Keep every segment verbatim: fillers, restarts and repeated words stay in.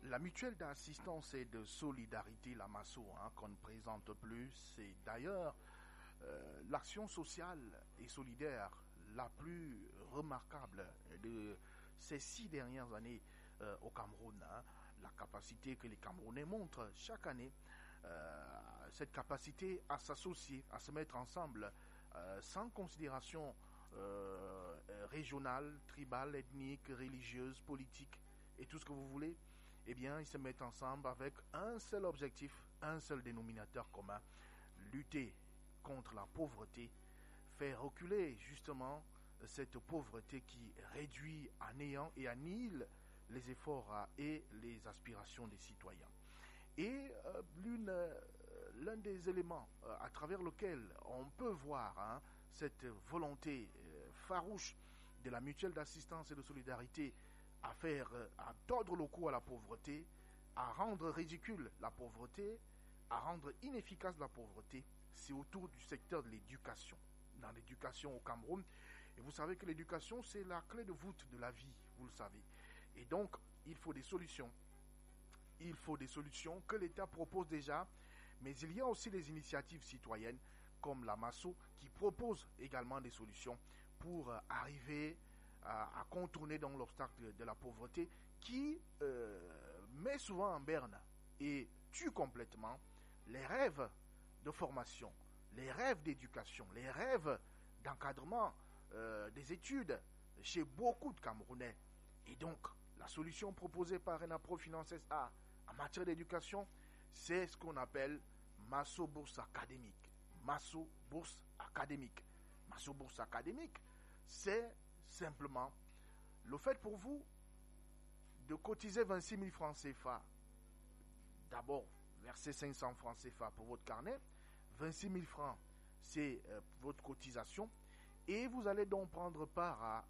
La mutuelle d'assistance et de solidarité, la MASSO, hein, qu'on ne présente plus, c'est d'ailleurs euh, l'action sociale et solidaire la plus remarquable de ces six dernières années euh, au Cameroun. Hein. La capacité que les Camerounais montrent chaque année, euh, cette capacité à s'associer, à se mettre ensemble, euh, sans considération euh, régionale, tribale, ethnique, religieuse, politique et tout ce que vous voulez. Eh bien, ils se mettent ensemble avec un seul objectif, un seul dénominateur commun, lutter contre la pauvreté, faire reculer justement cette pauvreté qui réduit à néant et annihile les efforts et les aspirations des citoyens. Et euh, l'une, euh, l'un des éléments euh, à travers lequel on peut voir hein, cette volonté euh, farouche de la mutuelle d'assistance et de solidarité à faire, à tordre le cou à la pauvreté, à rendre ridicule la pauvreté, à rendre inefficace la pauvreté, c'est autour du secteur de l'éducation. Dans l'éducation au Cameroun, et vous savez que l'éducation, c'est la clé de voûte de la vie, vous le savez. Et donc, il faut des solutions. Il faut des solutions que l'État propose déjà, mais il y a aussi des initiatives citoyennes, comme la MASSO, qui proposent également des solutions pour arriver à, à contourner donc l'obstacle de, de la pauvreté qui euh, met souvent en berne et tue complètement les rêves de formation, les rêves d'éducation, les rêves d'encadrement euh, des études chez beaucoup de Camerounais. Et donc, la solution proposée par Renapro Finance S A en matière d'éducation, c'est ce qu'on appelle MASSO Bourse Académique. MASSO Bourse Académique. MASSO Bourse Académique, c'est simplement le fait pour vous de cotiser vingt-six mille francs C F A. D'abord, verser cinq cents francs C F A pour votre carnet. vingt-six mille francs, c'est euh, votre cotisation. Et vous allez donc prendre part à,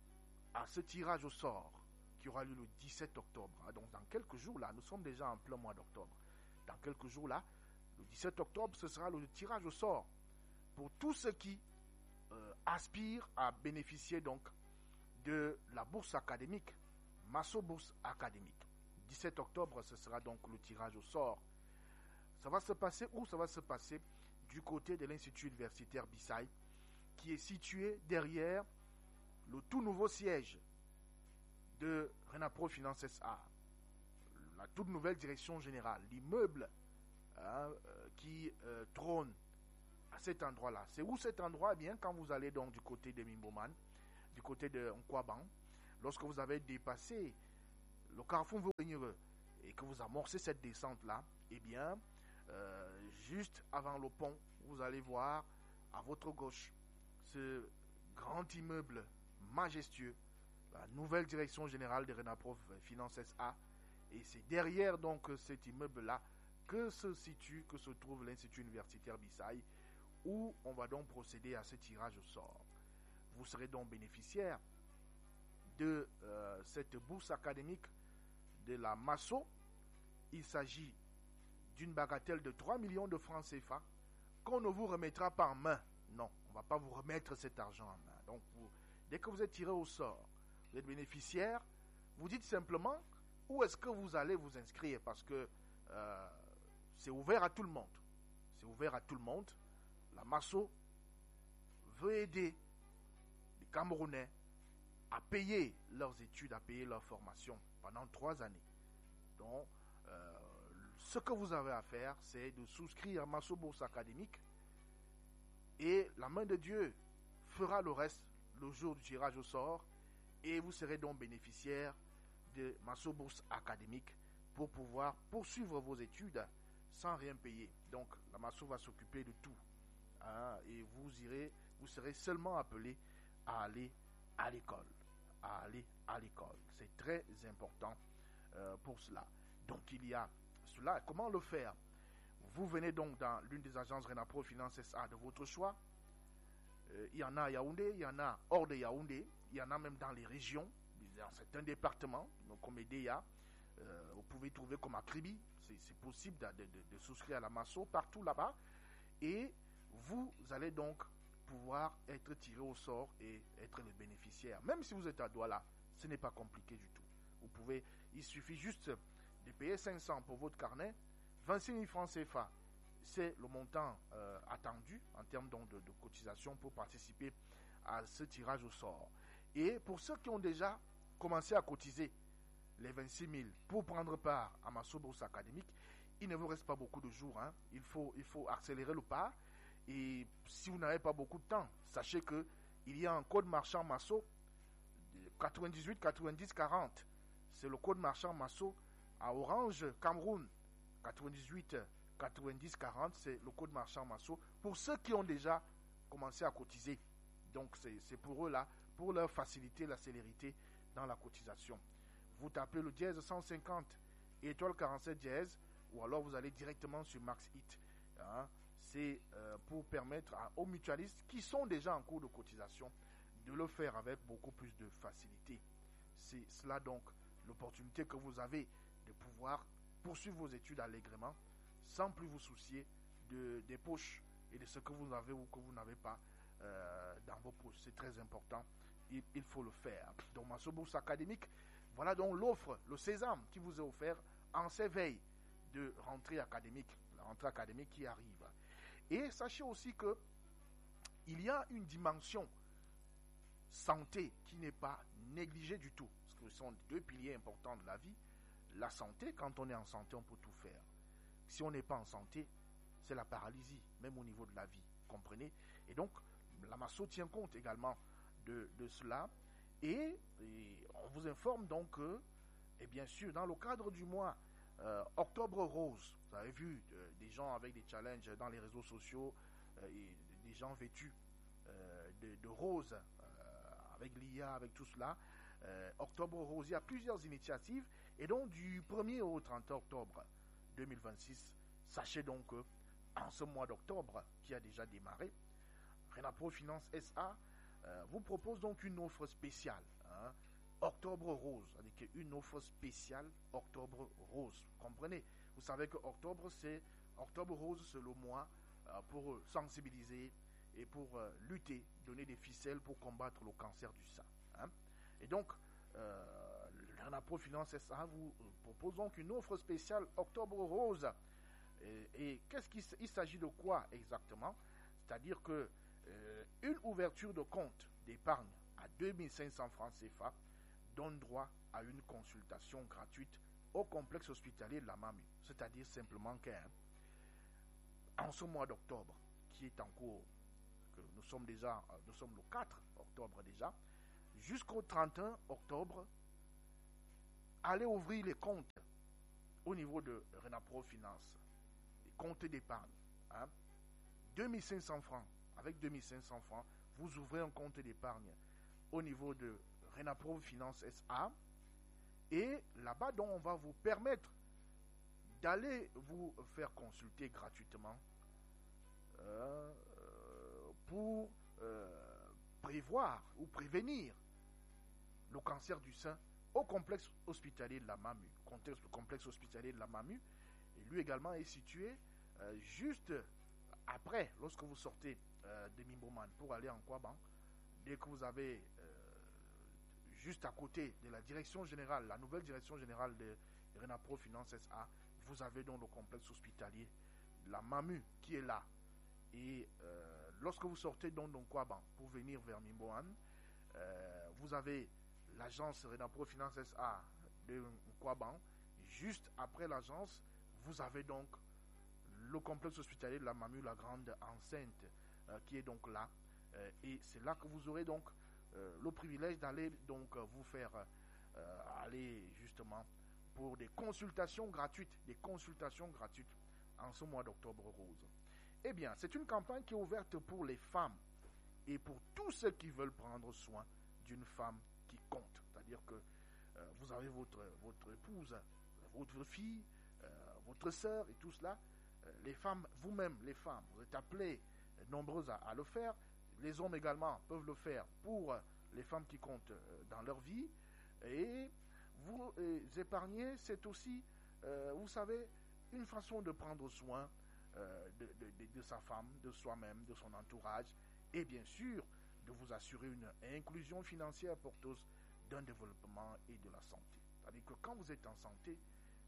à ce tirage au sort qui aura lieu le dix-sept octobre. Donc dans quelques jours là, nous sommes déjà en plein mois d'octobre. Dans quelques jours là, le dix-sept octobre, ce sera le tirage au sort pour tous ceux qui euh, aspirent à bénéficier donc de la bourse académique, MASSO Bourse Académique. dix-sept octobre, ce sera donc le tirage au sort. Ça va se passer où? Ça va se passer du côté de l'Institut universitaire Bissaï, qui est situé derrière le tout nouveau siège de Renapro Finance S A, la toute nouvelle direction générale, l'immeuble hein, euh, qui euh, trône à cet endroit-là. C'est où cet endroit? Eh bien, quand vous allez donc du côté de Mimboman, du côté de Nkwaban, lorsque vous avez dépassé le carrefour Vauigneux et que vous amorcez cette descente-là, eh bien, euh, juste avant le pont, vous allez voir à votre gauche ce grand immeuble majestueux, la nouvelle direction générale de Renapro Finance S A. Et c'est derrière donc cet immeuble-là que se situe, que se trouve l'Institut universitaire Bissaï, où on va donc procéder à ce tirage au sort. Vous serez donc bénéficiaire de euh, cette bourse académique de la MASSO. Il s'agit d'une bagatelle de trois millions de francs C F A qu'on ne vous remettra pas en main. Non, on ne va pas vous remettre cet argent en main. Donc, vous, dès que vous êtes tiré au sort, vous êtes bénéficiaire, vous dites simplement où est-ce que vous allez vous inscrire parce que euh, c'est ouvert à tout le monde. C'est ouvert à tout le monde. La MASSO veut aider les Camerounais à payer leurs études, à payer leur formation pendant trois années. Donc, euh, ce que vous avez à faire, c'est de souscrire à MASSO Bourse Académique et la main de Dieu fera le reste le jour du tirage au sort et vous serez donc bénéficiaire de MASSO Bourse Académique pour pouvoir poursuivre vos études sans rien payer. Donc, la MASSO va s'occuper de tout. Hein, et vous irez, vous serez seulement appelé à aller à l'école. À aller à l'école. C'est très important euh, pour cela. Donc, il y a cela. Comment le faire? Vous venez donc dans l'une des agences Renapro Finance S A de votre choix. Euh, il y en a à Yaoundé, il y en a hors de Yaoundé, il y en a même dans les régions, dans certains départements, donc comme Edea. Euh, vous pouvez trouver comme à Kribi, c'est, c'est possible de, de, de souscrire à la MASSO partout là-bas. Et vous allez donc pouvoir être tiré au sort et être le bénéficiaire. Même si vous êtes à Douala, ce n'est pas compliqué du tout. Vous pouvez, il suffit juste de payer cinq cents pour votre carnet, vingt-six mille francs C F A, c'est le montant euh, attendu en termes donc, de, de cotisation pour participer à ce tirage au sort. Et pour ceux qui ont déjà commencé à cotiser les vingt-six mille pour prendre part à Masso Bourse Académique, il ne vous reste pas beaucoup de jours. Hein. Il faut, il faut accélérer le pas. Et si vous n'avez pas beaucoup de temps, sachez que il y a un code marchand Masso quatre-vingt-dix-huit quatre-vingt-dix quarante. C'est le code marchand Masso à Orange, Cameroun. quatre-vingt-dix-huit quatre-vingt-dix quarante, c'est le code marchand Masso pour ceux qui ont déjà commencé à cotiser. Donc c'est, c'est pour eux là, pour leur faciliter la célérité dans la cotisation. Vous tapez le dièse cent cinquante, étoile quarante-sept dièse, ou alors vous allez directement sur Max Hit. Hein. C'est euh, pour permettre à, aux mutualistes qui sont déjà en cours de cotisation de le faire avec beaucoup plus de facilité. C'est cela donc l'opportunité que vous avez de pouvoir poursuivre vos études allègrement sans plus vous soucier de, des poches et de ce que vous avez ou que vous n'avez pas euh, dans vos poches. C'est très important. Il, il faut le faire. Donc, Masso Bourse Académique, voilà donc l'offre, le sésame qui vous est offert en ces veilles de rentrée académique, la rentrée académique qui arrive. Et sachez aussi que il y a une dimension santé qui n'est pas négligée du tout. Parce que ce sont deux piliers importants de la vie. La santé, quand on est en santé, on peut tout faire. Si on n'est pas en santé, c'est la paralysie, même au niveau de la vie. Comprenez? Et donc, la Masso tient compte également de, de cela. Et, et on vous informe donc que, et bien sûr, dans le cadre du mois euh, Octobre Rose, vous avez vu euh, des gens avec des challenges dans les réseaux sociaux, euh, et des gens vêtus euh, de, de rose, euh, avec l'I A, avec tout cela. Euh, Octobre Rose, il y a plusieurs initiatives. Et donc, du premier au trente octobre deux mille vingt-six, sachez donc que en ce mois d'octobre qui a déjà démarré, Renapro Finance S A euh, vous propose donc une offre spéciale, hein, Octobre Rose, c'est-à-dire une offre spéciale Octobre Rose. Vous comprenez? Vous savez que octobre, c'est Octobre Rose, c'est le mois euh, pour sensibiliser et pour euh, lutter, donner des ficelles pour combattre le cancer du sein. Hein. Et donc, euh, Renapro Finance S A vous propose donc une offre spéciale Octobre Rose. Et, et qu'est-ce qu'il il s'agit de quoi exactement? C'est-à-dire que euh, une ouverture de compte d'épargne à deux mille cinq cents francs C F A donne droit à une consultation gratuite au complexe hospitalier de la MAMU. C'est-à-dire simplement qu'en ce mois d'octobre, qui est en cours, que nous sommes déjà, nous sommes le quatre octobre déjà, jusqu'au trente et un octobre, allez ouvrir les comptes au niveau de Renapro Finance, les comptes d'épargne. Hein, deux mille cinq cents francs, avec deux mille cinq cents francs, vous ouvrez un compte d'épargne au niveau de Renapro Finance S A. Et là-bas, donc, on va vous permettre d'aller vous faire consulter gratuitement euh, pour euh, prévoir ou prévenir le cancer du sein au complexe hospitalier de la MAMU. Le complexe hospitalier de la MAMU, et lui également est situé euh, juste après, lorsque vous sortez euh, de Mimboman pour aller en Kouaban, dès que vous avez euh, juste à côté de la direction générale, la nouvelle direction générale de Renapro Finance S A, vous avez donc le complexe hospitalier de la MAMU qui est là. Et euh, lorsque vous sortez donc de Kouaban pour venir vers Mimboman, euh, vous avez l'agence Renapro Finance S A de Kouaban. Juste après l'agence, vous avez donc le complexe hospitalier de la MAMU, la grande enceinte euh, qui est donc là. Euh, et c'est là que vous aurez donc euh, le privilège d'aller donc euh, vous faire euh, aller justement pour des consultations gratuites, des consultations gratuites en ce mois d'octobre rose. Eh bien, c'est une campagne qui est ouverte pour les femmes et pour tous ceux qui veulent prendre soin d'une femme qui compte. C'est-à-dire que euh, vous avez votre, votre épouse, votre fille, euh, votre sœur et tout cela. Euh, les femmes, vous-même, les femmes, vous êtes appelées euh, nombreuses à, à le faire. Les hommes également peuvent le faire pour euh, les femmes qui comptent euh, dans leur vie. Et vous euh, épargner, c'est aussi, euh, vous savez, une façon de prendre soin euh, de, de, de, de sa femme, de soi-même, de son entourage. Et bien sûr, de vous assurer une inclusion financière porteuse d'un développement et de la santé. C'est-à-dire que quand vous êtes en santé,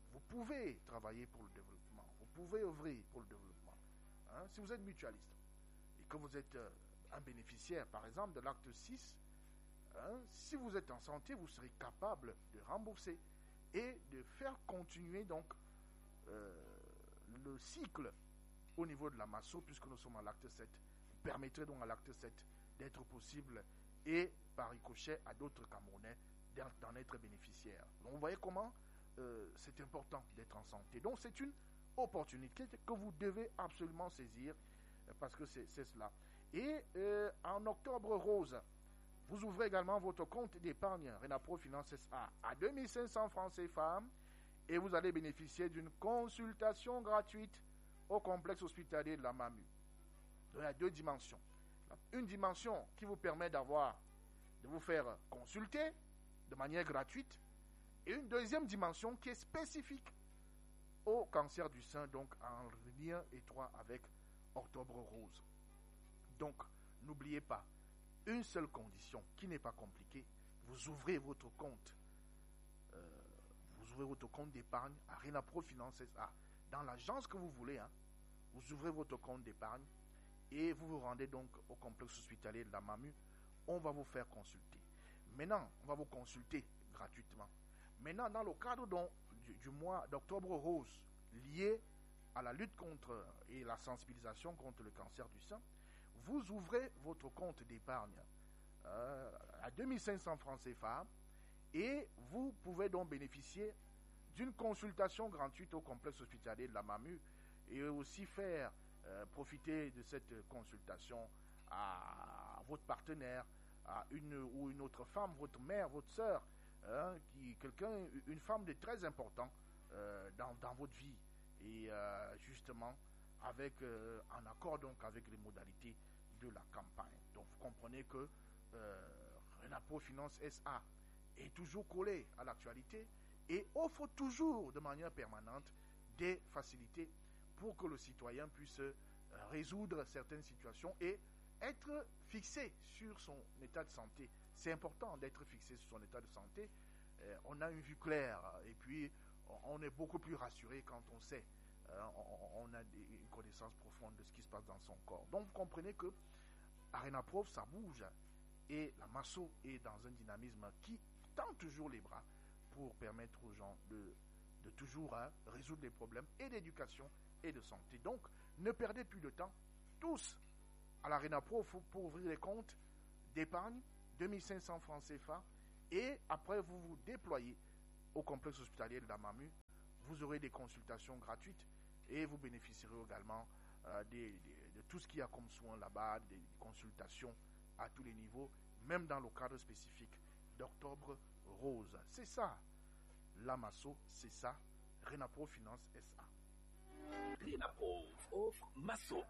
vous pouvez travailler pour le développement, vous pouvez œuvrer pour le développement. Hein? Si vous êtes mutualiste et que vous êtes euh, un bénéficiaire, par exemple, de l'acte six, hein, si vous êtes en santé, vous serez capable de rembourser et de faire continuer donc euh, le cycle au niveau de la MASO, puisque nous sommes à l'acte sept. Vous permettrez donc à l'acte sept d'être possible et par ricochet à d'autres Camerounais d'en être bénéficiaires. Donc vous voyez comment euh, c'est important d'être en santé. Donc c'est une opportunité que vous devez absolument saisir parce que c'est, c'est cela. Et euh, en octobre rose, vous ouvrez également votre compte d'épargne Renapro Finance S A à deux mille cinq cents francs C F A et vous allez bénéficier d'une consultation gratuite au complexe hospitalier de la MAMU. Donc il y a deux dimensions. Une dimension qui vous permet d'avoir, de vous faire consulter de manière gratuite et une deuxième dimension qui est spécifique au cancer du sein, donc en lien étroit avec Octobre Rose. Donc, n'oubliez pas, une seule condition qui n'est pas compliquée, vous ouvrez votre compte, euh, vous ouvrez votre compte d'épargne à Renapro Finance S A, dans l'agence que vous voulez, hein, vous ouvrez votre compte d'épargne et vous vous rendez donc au complexe hospitalier de la MAMU, on va vous faire consulter. Maintenant, on va vous consulter gratuitement. Maintenant, dans le cadre donc, du, du mois d'Octobre Rose, lié à la lutte contre et la sensibilisation contre le cancer du sein, vous ouvrez votre compte d'épargne euh, à deux mille cinq cents francs C F A et vous pouvez donc bénéficier d'une consultation gratuite au complexe hospitalier de la MAMU et aussi faire euh, profiter de cette consultation à votre partenaire, à une ou une autre femme, votre mère, votre sœur, hein, qui quelqu'un, une femme de très important euh, dans, dans votre vie et euh, justement avec euh, en accord donc avec les modalités de la campagne. Donc vous comprenez que euh, Renapro Finance S A est toujours collé à l'actualité et offre toujours de manière permanente des facilités pour que le citoyen puisse euh, résoudre certaines situations et être fixé sur son état de santé. C'est important d'être fixé sur son état de santé. Euh, on a une vue claire et puis on, on est beaucoup plus rassuré quand on sait, euh, on, on a des, une connaissance profonde de ce qui se passe dans son corps. Donc vous comprenez que à Renapro, ça bouge et la MASO est dans un dynamisme qui tend toujours les bras pour permettre aux gens de, de toujours hein, résoudre les problèmes et d'éducation et de santé. Donc ne perdez plus de temps, tous à la Renapro pour ouvrir les comptes d'épargne, deux mille cinq cents francs C F A, et après vous vous déployez au complexe hospitalier de la MAMU, vous aurez des consultations gratuites et vous bénéficierez également euh, des, des, de tout ce qu'il y a comme soins là-bas, des consultations à tous les niveaux, même dans le cadre spécifique d'Octobre Rose. C'est ça, la MASO, c'est ça, Renapro Finance S A. Renapro offre MASO.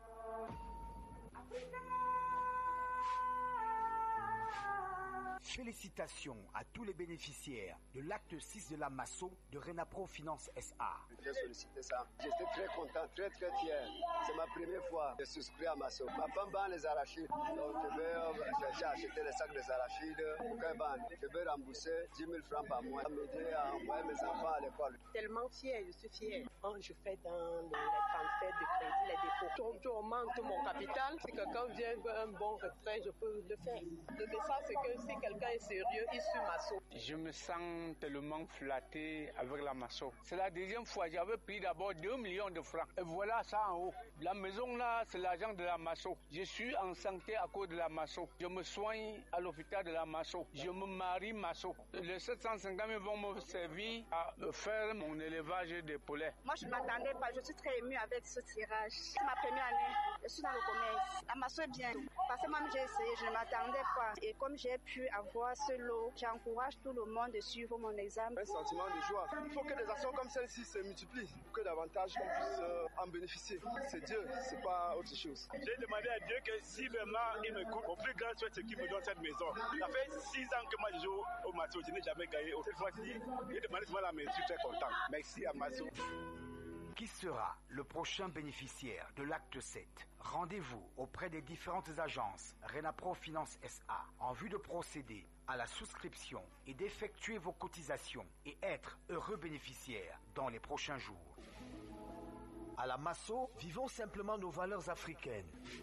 Félicitations à tous les bénéficiaires de l'acte six de la MASO de Renapro Finance S A. J'ai sollicité ça. J'étais très content, très très fier. C'est ma première fois que je souscris à MASO. Ma femme vend les arachides. Donc je vais chercher à acheter les sacs des arachides. Quand vend, je vais rembourser dix mille francs par mois. Ça m'aider à envoyer mes enfants à l'école. Tellement fier, je suis fier. Quand je fais dans les transferts de crédit, les dépôts, tu augmentes mon capital. Si quelqu'un vient veut un bon retrait, je peux le faire. Le message, c'est que si quelqu'un est sérieux, il suit MASO. Je me sens tellement flatté avec la MASO. C'est la deuxième fois. J'avais pris d'abord deux millions de francs. Et voilà ça en haut. La maison là, c'est l'argent de la MASO. Je suis en santé à cause de la MASO. Je me soigne à l'hôpital de la MASO. Je me marie MASO. Les sept cent cinquante mille vont me servir à faire mon élevage de poulets. Moi, je ne m'attendais pas. Je suis très émue avec ce tirage. C'est ma première année. Je suis dans le commerce. La MASO est bien. Parce que même j'ai essayé, je ne m'attendais pas. Et comme j'ai pu avoir ce lot, j'encourage tout le monde de suivre mon examen. Un sentiment de joie. Il faut que des actions comme celle-ci se multiplient pour que davantage on puisse euh, en bénéficier. C'est Dieu, c'est pas autre chose. J'ai demandé à Dieu que si vraiment il me coupe, au plus grand souhait, c'est qu'il me donne cette maison. Ça fait six ans que moi je joue au MASO, je n'ai jamais gagné. Cette fois-ci, j'ai demandé souvent la maison, je suis très content. Merci à MASO. Qui sera le prochain bénéficiaire de l'acte sept? Rendez-vous auprès des différentes agences Renapro Finance S A en vue de procéder à la souscription et d'effectuer vos cotisations et être heureux bénéficiaire dans les prochains jours. À la Masso, vivons simplement nos valeurs africaines.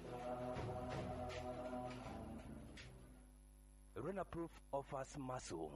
Renaproof offers Masso.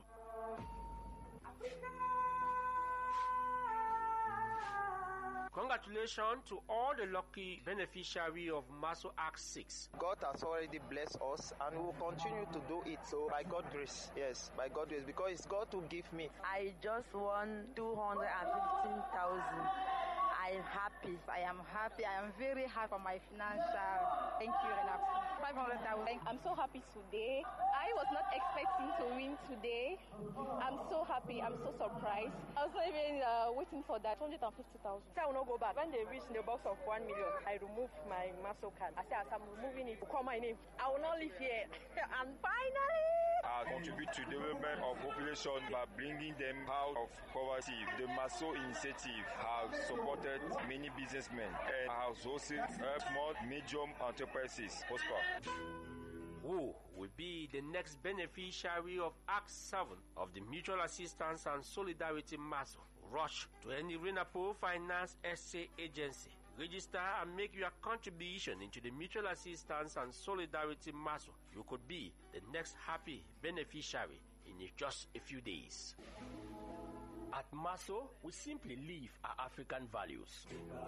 Congratulations to all the lucky beneficiaries of Masso Act six. God has already blessed us and we will continue to do it. So by God's grace, yes, by God's grace, because it's God who give me. I just won two hundred fifteen thousand. I am happy. I am happy. I am very happy for my financial. Thank you, Renaproof. five hundred thousand. I'm so happy today. I was not expecting to win today. I'm so happy. I'm so surprised. I was not even uh, waiting for that. one hundred fifty thousand. I will not go back. When they reach the box of one million, I remove my Masso card. I say, as I'm removing it, call my name. I will not live here. And finally, I contribute to the development of population by bringing them out of poverty. The Masso initiative has supported many businessmen and has also helped small, medium enterprises prosper. Who will be the next beneficiary of Act seven of the Mutual Assistance and Solidarity Masso? Rush to any Renaproof Finance S A agency. Register and make your contribution into the Mutual Assistance and Solidarity Masso. You could be the next happy beneficiary in just a few days. At Masso, we simply live our African values.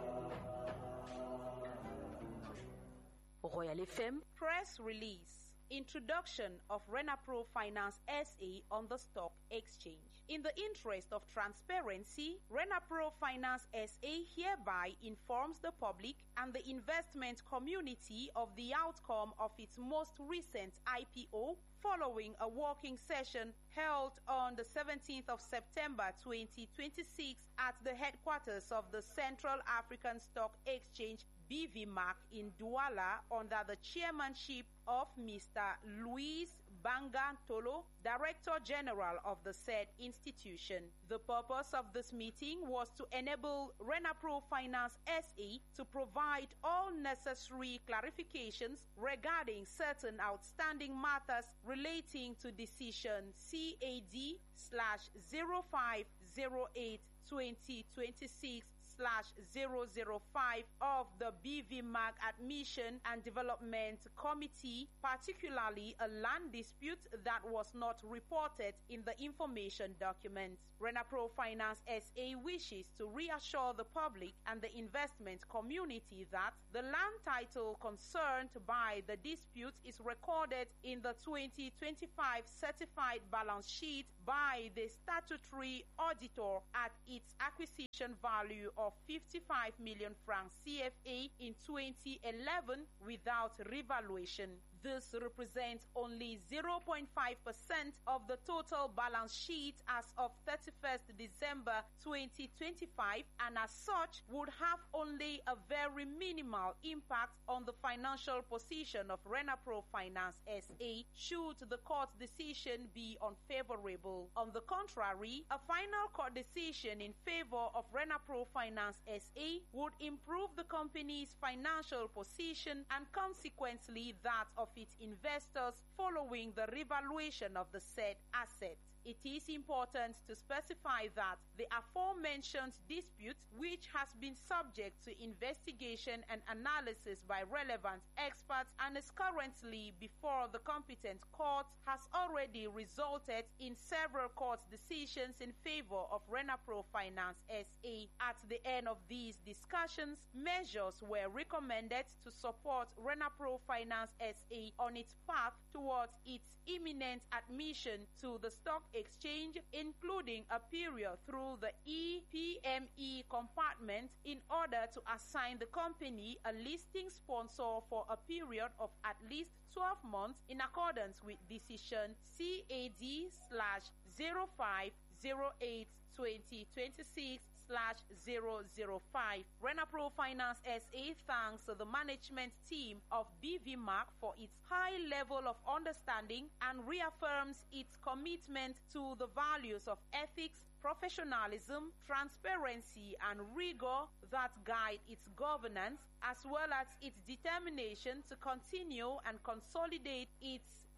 Royal F M press release. Introduction of Renaproof Finance S A on the stock exchange. In the interest of transparency, Renaproof Finance S A hereby informs the public and the investment community of the outcome of its most recent I P O following a working session held on the seventeenth of September twenty twenty-six at the headquarters of the Central African Stock Exchange B V M A C in Douala under the chairmanship of Mister Luis Banga Tolo, Director General of the said institution. The purpose of this meeting was to enable Renaproof Finance S A to provide all necessary clarifications regarding certain outstanding matters relating to decision C A D slash zero five zero eight twenty twenty-six slash zero zero five of the B V M A C Admission and Development Committee, particularly a land dispute that was not reported in the information document. Renaproof Finance S A wishes to reassure the public and the investment community that the land title concerned by the dispute is recorded in the twenty twenty-five certified balance sheet by the statutory auditor at its acquisition value of fifty-five million francs C F A in twenty eleven without revaluation. This represents only zero point five percent of the total balance sheet as of thirty-first December twenty twenty-five, and as such would have only a very minimal impact on the financial position of Renaproof Finance S A should the court decision be unfavorable. On the contrary, a final court decision in favor of Renaproof Finance S A would improve the company's financial position and consequently that of its investors following the revaluation of the said asset. It is important to specify that the aforementioned dispute, which has been subject to investigation and analysis by relevant experts and is currently before the competent court, has already resulted in several court decisions in favor of Renaproof Finance S A. At the end of these discussions, measures were recommended to support Renaproof Finance S A on its path towards its imminent admission to the stock exchange, including a period through the E P M E compartment in order to assign the company a listing sponsor for a period of at least twelve months in accordance with decision C A D slash zero five zero eight twenty twenty-six slash zero zero five. Renaproof Finance S A thanks the management team of B V M A C for its high level of understanding and reaffirms its commitment to the values of ethics, professionalism, transparency, and rigor that guide its governance, as well as its determination to continue and consolidate its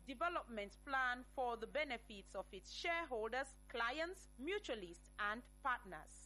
development plan for the benefits of its shareholders, clients, mutualists, and partners.